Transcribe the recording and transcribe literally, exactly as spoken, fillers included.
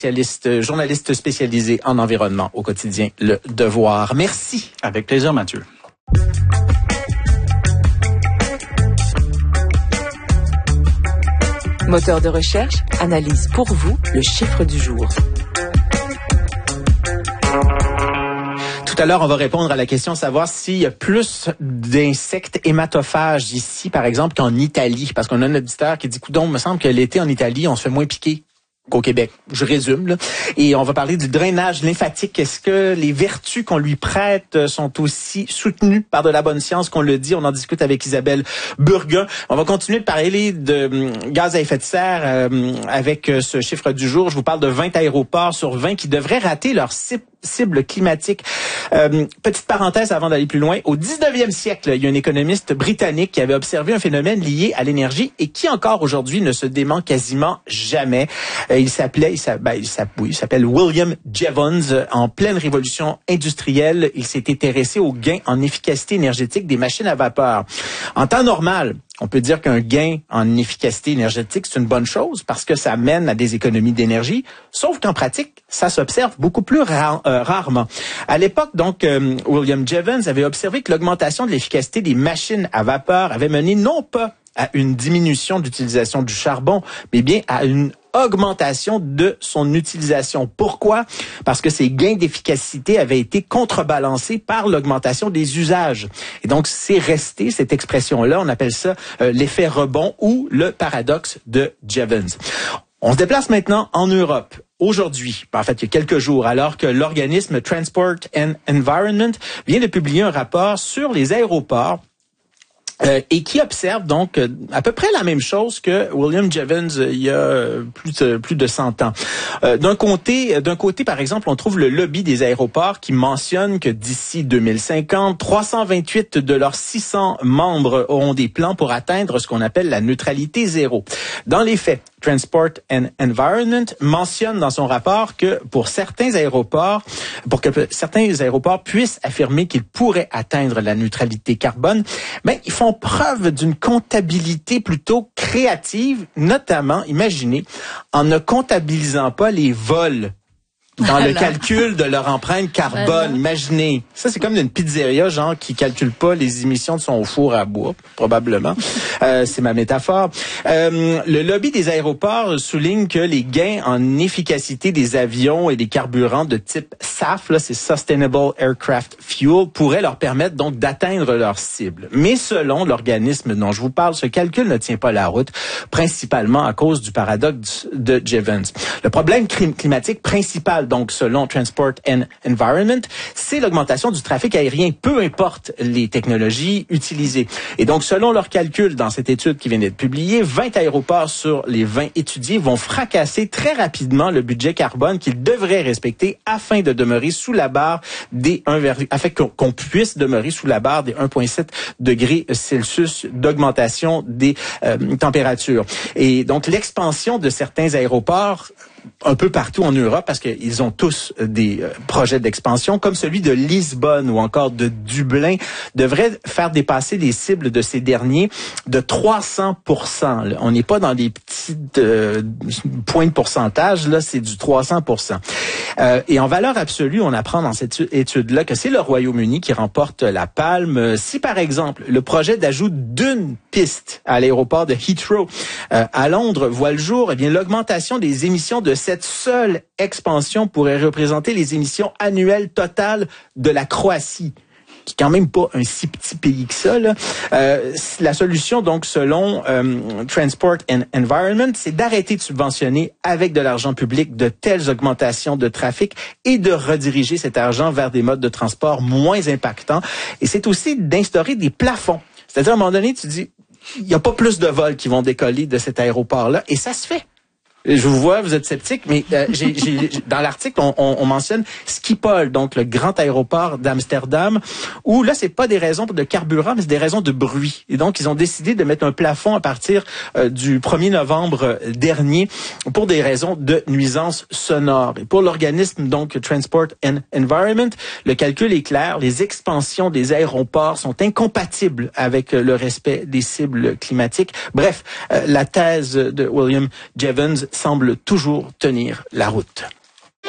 spécialiste, journaliste spécialisé en environnement au quotidien Le Devoir. Merci. Avec plaisir, Mathieu. Moteur de recherche analyse pour vous le chiffre du jour. Tout à l'heure, on va répondre à la question de savoir s'il y a plus d'insectes hématophages ici, par exemple, qu'en Italie. Parce qu'on a un auditeur qui dit, coudonc, il me semble que l'été en Italie, on se fait moins piquer qu'au Québec. Je résume, là. Et on va parler du drainage lymphatique. Est-ce que les vertus qu'on lui prête sont aussi soutenues par de la bonne science qu'on le dit? On en discute avec Isabelle Burguin. On va continuer de parler de gaz à effet de serre euh, avec ce chiffre du jour. Je vous parle de vingt aéroports sur vingt qui devraient rater leur cible cible climatique. Euh, petite parenthèse avant d'aller plus loin. Au dix-neuvième siècle, il y a un économiste britannique qui avait observé un phénomène lié à l'énergie et qui encore aujourd'hui ne se dément quasiment jamais. Euh, il s'appelait, il s'appelle, oui, il s'appelle William Jevons. En pleine révolution industrielle, il s'est intéressé aux gains en efficacité énergétique des machines à vapeur. En temps normal, on peut dire qu'un gain en efficacité énergétique, c'est une bonne chose parce que ça mène à des économies d'énergie, sauf qu'en pratique, ça s'observe beaucoup plus ra- euh, rarement. À l'époque, donc, euh, William Jevons avait observé que l'augmentation de l'efficacité des machines à vapeur avait mené non pas à une diminution d'utilisation du charbon, mais bien à une augmentation de son utilisation. Pourquoi? Parce que ces gains d'efficacité avaient été contrebalancés par l'augmentation des usages. Et donc, c'est resté, cette expression-là, on appelle ça euh, l'effet rebond ou le paradoxe de Jevons. On se déplace maintenant en Europe. Aujourd'hui, en fait, il y a quelques jours, alors que l'organisme Transport and Environment vient de publier un rapport sur les aéroports, Euh, et qui observe donc euh, à peu près la même chose que William Jevons euh, il y a euh, plus de plus de cent ans. Euh, d'un côté, d'un côté par exemple, on trouve le lobby des aéroports qui mentionne que d'ici deux mille cinquante, trois cent vingt-huit de leurs six cents membres auront des plans pour atteindre ce qu'on appelle la neutralité zéro. Dans les faits, Transport and Environment mentionne dans son rapport que pour certains aéroports, pour que certains aéroports puissent affirmer qu'ils pourraient atteindre la neutralité carbone, ben ils font preuve d'une comptabilité plutôt créative, notamment, imaginez, en ne comptabilisant pas les vols dans le calcul de leur empreinte carbone. Voilà. Imaginez. Ça, c'est comme une pizzeria, genre, qui calcule pas les émissions de son four à bois, probablement. euh, c'est ma métaphore. Euh, le lobby des aéroports souligne que les gains en efficacité des avions et des carburants de type S A F, là, c'est Sustainable Aircraft Fuel, pourraient leur permettre donc d'atteindre leur cible. Mais selon l'organisme dont je vous parle, ce calcul ne tient pas la route, principalement à cause du paradoxe de Jevons. Le problème climatique principal, donc selon Transport and Environment, c'est l'augmentation du trafic aérien, peu importe les technologies utilisées. Et donc, selon leurs calculs dans cette étude qui vient d'être publiée, vingt aéroports sur les vingt étudiés vont fracasser très rapidement le budget carbone qu'ils devraient respecter afin de demeurer sous la barre des un, afin qu'on puisse demeurer sous la barre des un virgule sept degrés Celsius d'augmentation des euh, températures. Et donc, l'expansion de certains aéroports un peu partout en Europe, parce qu'ils ont tous des euh, projets d'expansion, comme celui de Lisbonne ou encore de Dublin, devrait faire dépasser les cibles de ces derniers de trois cents pour cent. Là. On n'est pas dans des petits euh, points de pourcentage, là, c'est du trois cents pour cent. Euh, et en valeur absolue, on apprend dans cette étude-là que c'est le Royaume-Uni qui remporte la palme. Si, par exemple, le projet d'ajout d'une piste à l'aéroport de Heathrow euh, à Londres voit le jour, eh bien, l'augmentation des émissions de cette seule expansion pourrait représenter les émissions annuelles totales de la Croatie, qui est quand même pas un si petit pays que ça, là. Euh, la solution, donc, selon euh, Transport and Environment, c'est d'arrêter de subventionner avec de l'argent public de telles augmentations de trafic et de rediriger cet argent vers des modes de transport moins impactants. Et c'est aussi d'instaurer des plafonds. C'est-à-dire, à un moment donné, tu dis, il n'y a pas plus de vols qui vont décoller de cet aéroport-là, et ça se fait. Je vous vois, vous êtes sceptique, mais euh, j'ai, j'ai, dans l'article, on, on, on mentionne Schiphol, donc le grand aéroport d'Amsterdam, où là, c'est pas des raisons de carburant, mais c'est des raisons de bruit. Et donc, ils ont décidé de mettre un plafond à partir euh, du premier novembre dernier pour des raisons de nuisance sonore. Et pour l'organisme, donc, Transport and Environment, le calcul est clair. Les expansions des aéroports sont incompatibles avec le respect des cibles climatiques. Bref, euh, la thèse de William Jevons semble toujours tenir la route.